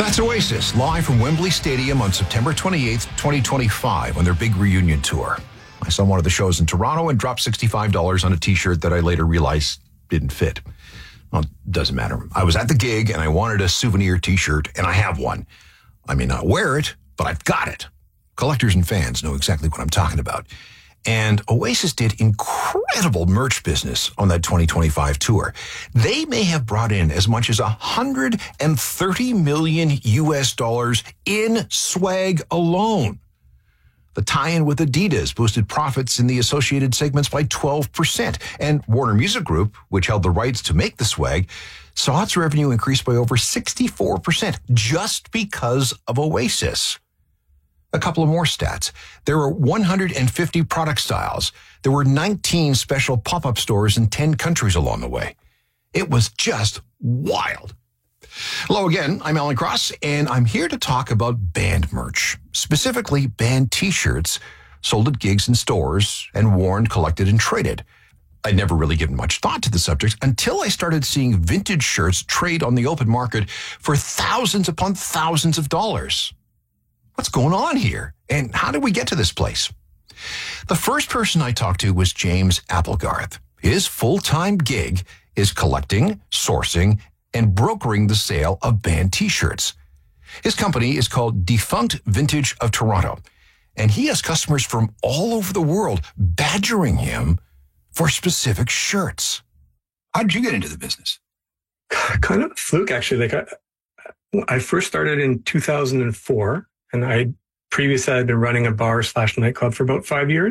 That's Oasis, live from Wembley Stadium on September 28th, 2025, on their big reunion tour. I saw one of the shows in Toronto and dropped $65 on a t-shirt that I later realized didn't fit. Well, it doesn't matter. I was at the gig and I wanted a souvenir t-shirt, and I have one. I may not wear it, but I've got it. Collectors and fans know exactly what I'm talking about. And Oasis did incredible merch business on that 2025 tour. They may have brought in as much as $130 million US in swag alone. The tie-in with Adidas boosted profits in the associated segments by 12%. And Warner Music Group, which held the rights to make the swag, saw its revenue increase by over 64% just because of Oasis. A couple of more stats. There were 150 product styles. There were 19 special pop-up stores in 10 countries along the way. It was just wild. Hello again, I'm Alan Cross, and I'm here to talk about band merch, specifically band t-shirts sold at gigs and stores and worn, collected, and traded. I'd never really given much thought to the subject until I started seeing vintage shirts trade on the open market for thousands upon thousands of dollars. What's going on here? And how did we get to this place? The first person I talked to was James Applegarth. His full-time gig is collecting, sourcing, and brokering the sale of band t-shirts. His company is called Defunct Vintage of Toronto, and he has customers from all over the world badgering him for specific shirts. How did you get into the business? Kind of a fluke, actually. I first started in 2004, and previously I'd been running a bar/nightclub for about 5 years.